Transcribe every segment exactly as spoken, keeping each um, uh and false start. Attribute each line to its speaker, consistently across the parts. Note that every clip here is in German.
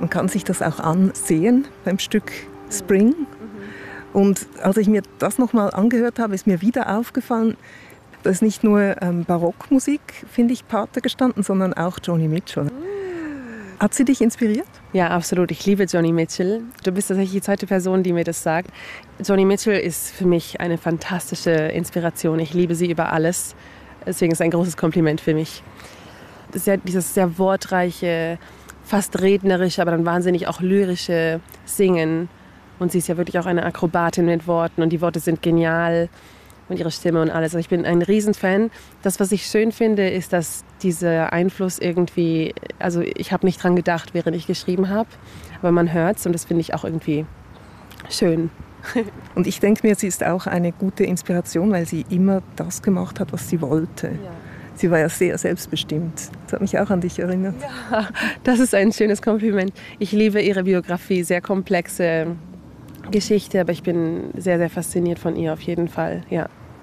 Speaker 1: Man kann sich das auch ansehen beim Stück Spring. Und als ich mir das nochmal angehört habe, ist mir wieder aufgefallen, dass nicht nur ähm, Barockmusik, finde ich, Pate gestanden, sondern auch Joni Mitchell. Hat sie dich inspiriert?
Speaker 2: Ja, absolut. Ich liebe Joni Mitchell. Du bist tatsächlich die zweite Person, die mir das sagt. Joni Mitchell ist für mich eine fantastische Inspiration. Ich liebe sie über alles. Deswegen ist es ein großes Kompliment für mich. Sehr, dieses sehr wortreiche, fast rednerische, aber dann wahnsinnig auch lyrische Singen. Und sie ist ja wirklich auch eine Akrobatin mit Worten und die Worte sind genial. Und ihre Stimme und alles. Also ich bin ein Riesenfan. Das, was ich schön finde, ist, dass dieser Einfluss irgendwie, also ich habe nicht dran gedacht, während ich geschrieben habe, aber man hört es und das finde ich auch irgendwie schön.
Speaker 1: Und ich denke mir, sie ist auch eine gute Inspiration, weil sie immer das gemacht hat, was sie wollte. Ja. Sie war ja sehr selbstbestimmt. Das hat mich auch an dich erinnert.
Speaker 2: Ja, das ist ein schönes Kompliment. Ich liebe ihre Biografie, sehr komplexe Geschichte, aber ich bin sehr, sehr fasziniert von ihr auf jeden Fall, ja.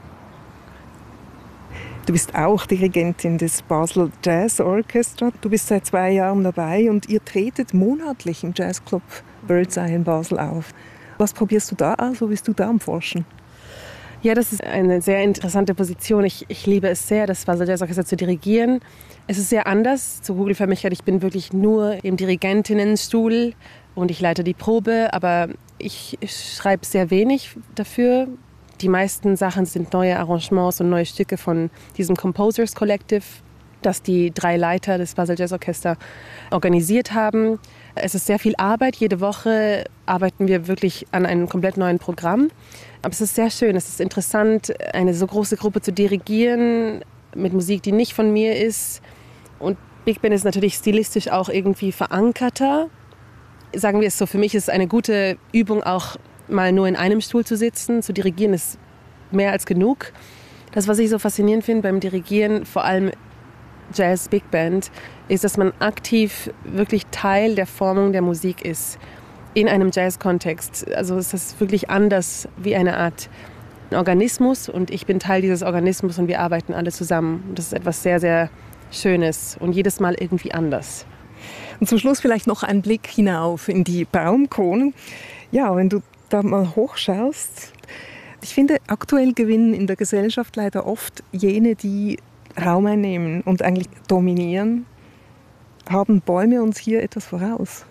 Speaker 1: Du bist auch Dirigentin des Basel Jazz Orchestra. Du bist seit zwei Jahren dabei und ihr tretet monatlich im Jazzclub Birdseye in Basel auf. Was probierst du da aus? Wo bist du da am Forschen?
Speaker 2: Ja, das ist eine sehr interessante Position. Ich, ich liebe es sehr, das Basel Jazz Orchestra zu dirigieren. Es ist sehr anders zur Kugelförmigkeit. Ich bin wirklich nur im Dirigentinnenstuhl und ich leite die Probe, aber ich schreibe sehr wenig dafür. Die meisten Sachen sind neue Arrangements und neue Stücke von diesem Composers Collective, das die drei Leiter des Basel Jazz Orchestra organisiert haben. Es ist sehr viel Arbeit. Jede Woche arbeiten wir wirklich an einem komplett neuen Programm. Aber es ist sehr schön, es ist interessant, eine so große Gruppe zu dirigieren mit Musik, die nicht von mir ist. Und Big Band ist natürlich stilistisch auch irgendwie verankerter. Sagen wir es so, für mich ist es eine gute Übung, auch mal nur in einem Stuhl zu sitzen. Zu dirigieren ist mehr als genug. Das, was ich so faszinierend finde beim Dirigieren, vor allem Jazz Big Band, ist, dass man aktiv wirklich Teil der Formung der Musik ist. In einem Jazz-Kontext. Also es ist wirklich anders wie eine Art Organismus. Und ich bin Teil dieses Organismus und wir arbeiten alle zusammen. Und das ist etwas sehr, sehr Schönes und jedes Mal irgendwie anders.
Speaker 1: Und zum Schluss vielleicht noch ein Blick hinauf in die Baumkronen. Ja, wenn du da mal hochschaust. Ich finde, aktuell gewinnen in der Gesellschaft leider oft jene, die Raum einnehmen und eigentlich dominieren. Haben Bäume uns hier etwas voraus?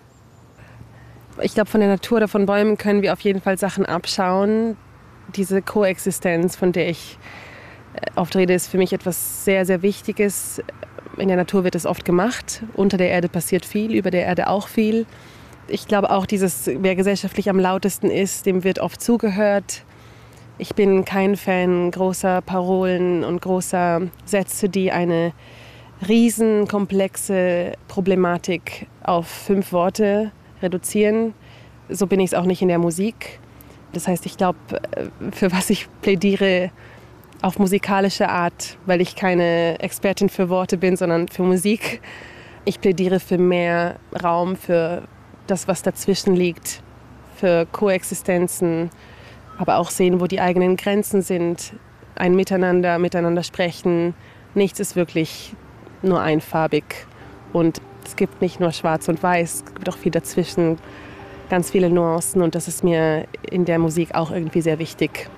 Speaker 2: Ich glaube, von der Natur oder von Bäumen können wir auf jeden Fall Sachen abschauen. Diese Koexistenz, von der ich oft rede, ist für mich etwas sehr, sehr Wichtiges. In der Natur wird es oft gemacht. Unter der Erde passiert viel, über der Erde auch viel. Ich glaube auch, dieses, wer gesellschaftlich am lautesten ist, dem wird oft zugehört. Ich bin kein Fan großer Parolen und großer Sätze, die eine riesenkomplexe Problematik auf fünf Worte reduzieren. So bin ich es auch nicht in der Musik. Das heißt, ich glaube, für was ich plädiere, auf musikalische Art, weil ich keine Expertin für Worte bin, sondern für Musik. Ich plädiere für mehr Raum, für das, was dazwischen liegt, für Koexistenzen, aber auch sehen, wo die eigenen Grenzen sind, ein Miteinander, miteinander sprechen. Nichts ist wirklich nur einfarbig und es gibt nicht nur schwarz und weiß, es gibt auch viel dazwischen, ganz viele Nuancen und das ist mir in der Musik auch irgendwie sehr wichtig.